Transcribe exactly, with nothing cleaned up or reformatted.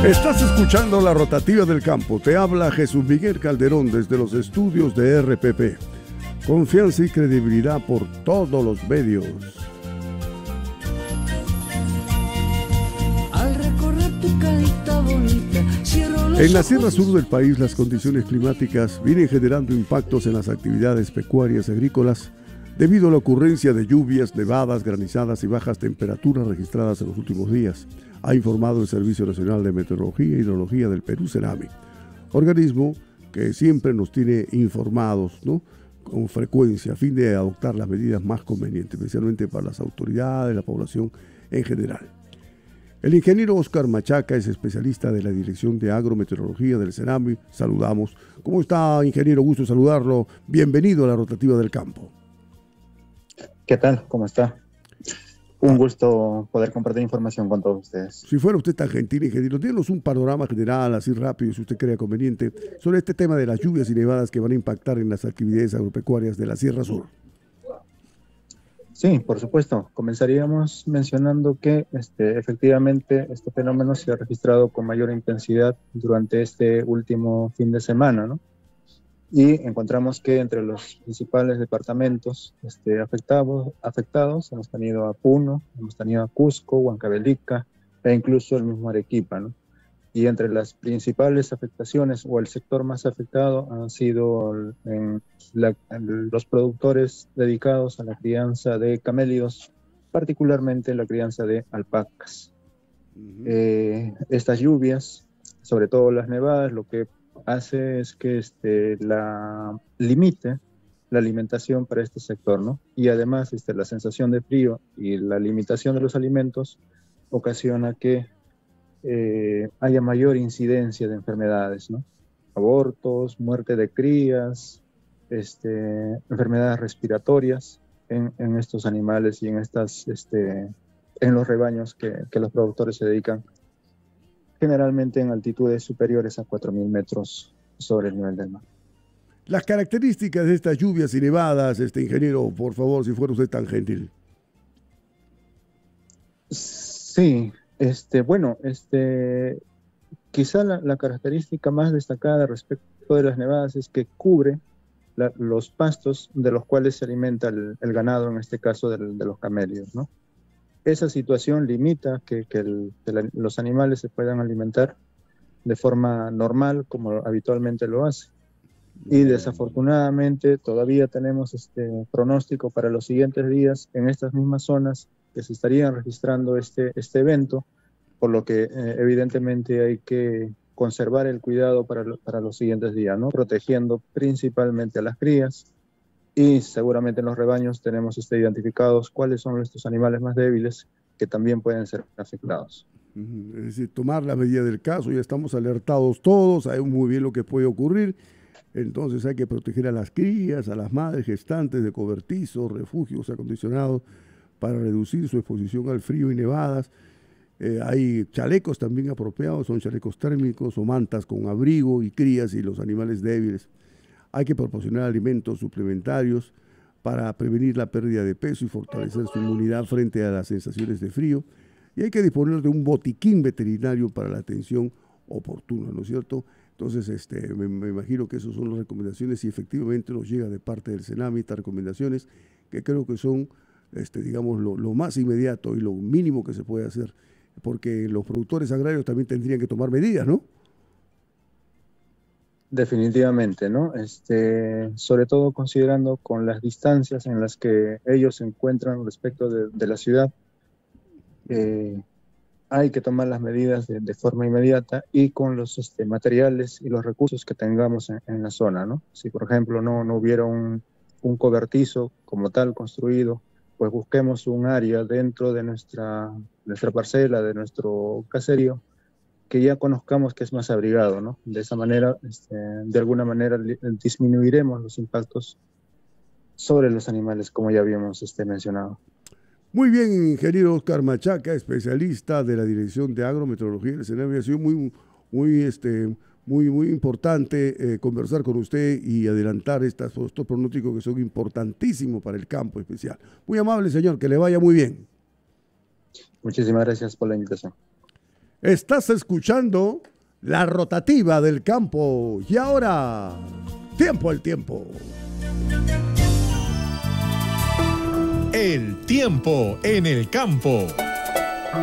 Estás escuchando La Rotativa del Campo. Te habla Jesús Miguel Calderón desde los estudios de R P P. Confianza y credibilidad por todos los medios. Al recorrer tu carita bonita, cierro los En la ojos. sierra sur del país, las condiciones climáticas vienen generando impactos en las actividades pecuarias y agrícolas debido a la ocurrencia de lluvias, nevadas, granizadas y bajas temperaturas registradas en los últimos días, ha informado el Servicio Nacional de Meteorología e Hidrología del Perú, SENAMI, organismo que siempre nos tiene informados, ¿no?, con frecuencia a fin de adoptar las medidas más convenientes, especialmente para las autoridades, la población en general. El ingeniero Oscar Machaca es especialista de la Dirección de Agrometeorología del SENAMI. Saludamos. ¿Cómo está, ingeniero? Gusto saludarlo. Bienvenido a La Rotativa del Campo. ¿Qué tal? ¿Cómo está? Un gusto poder compartir información con todos ustedes. Si fuera usted tan gentil, ingeniero, dénos un panorama general, así rápido, si usted crea conveniente, sobre este tema de las lluvias y nevadas que van a impactar en las actividades agropecuarias de la Sierra Sur. Sí, por supuesto. Comenzaríamos mencionando que este, efectivamente este fenómeno se ha registrado con mayor intensidad durante este último fin de semana, ¿no? Y encontramos que entre los principales departamentos este, afectados, afectados hemos tenido a Puno, hemos tenido a Cusco, Huancavelica e incluso el mismo Arequipa, ¿no? Y entre las principales afectaciones o el sector más afectado han sido en la, en los productores dedicados a la crianza de camélidos, particularmente la crianza de alpacas. Uh-huh. eh, estas lluvias, sobre todo las nevadas, lo que hace es que este, la limite la alimentación para este sector, ¿no? Y además este, la sensación de frío y la limitación de los alimentos ocasiona que eh, haya mayor incidencia de enfermedades, ¿no? Abortos, muerte de crías, este, enfermedades respiratorias en, en estos animales y en, estas, este, en los rebaños que, que los productores se dedican generalmente en altitudes superiores a cuatro mil metros sobre el nivel del mar. Las características de estas lluvias y nevadas, este ingeniero, por favor, si fuera usted tan gentil. Sí, este, bueno, este, quizá la, la característica más destacada respecto de las nevadas es que cubre la, los pastos de los cuales se alimenta el, el ganado, en este caso del, de los camélidos, ¿no? Esa situación limita que, que, el, que la, los animales se puedan alimentar de forma normal, como habitualmente lo hace. Y desafortunadamente todavía tenemos este pronóstico para los siguientes días en estas mismas zonas que se estarían registrando este, este evento, por lo que eh, evidentemente hay que conservar el cuidado para, lo, para los siguientes días, ¿no? Protegiendo principalmente a las crías. Y seguramente en los rebaños tenemos este, identificados cuáles son estos animales más débiles que también pueden ser afectados. Es decir, tomar la medida del caso, ya estamos alertados todos, sabemos muy bien lo que puede ocurrir, entonces hay que proteger a las crías, a las madres gestantes de cobertizos, refugios acondicionados para reducir su exposición al frío y nevadas. Eh, hay chalecos también apropiados, son chalecos térmicos o mantas con abrigo y crías y los animales débiles. Hay que proporcionar alimentos suplementarios para prevenir la pérdida de peso y fortalecer su inmunidad frente a las sensaciones de frío. Y hay que disponer de un botiquín veterinario para la atención oportuna, ¿no es cierto? Entonces, este, me, me imagino que esas son las recomendaciones y efectivamente nos llega de parte del SENAMI estas recomendaciones que creo que son, este, digamos, lo, lo más inmediato y lo mínimo que se puede hacer, porque los productores agrarios también tendrían que tomar medidas, ¿no? Definitivamente, ¿no? Este, sobre todo considerando con las distancias en las que ellos se encuentran respecto de, de la ciudad, eh, hay que tomar las medidas de, de forma inmediata y con los este, materiales y los recursos que tengamos en, en la zona, ¿no? Si, por ejemplo, no, no hubiera un, un cobertizo como tal construido, pues busquemos un área dentro de nuestra, nuestra parcela, de nuestro caserío, que ya conozcamos que es más abrigado, ¿no? De esa manera, este, de alguna manera, disminuiremos los impactos sobre los animales, como ya habíamos este, mencionado. Muy bien, ingeniero Oscar Machaca, especialista de la Dirección de Agrometeorología del SENAMI. Ha sido muy, muy, este, muy, muy importante eh, conversar con usted y adelantar estas, estos pronósticos que son importantísimos para el campo especial. Muy amable, señor, que le vaya muy bien. Muchísimas gracias por la invitación. Estás escuchando la rotativa del campo. Y ahora, tiempo al tiempo. El tiempo en el campo.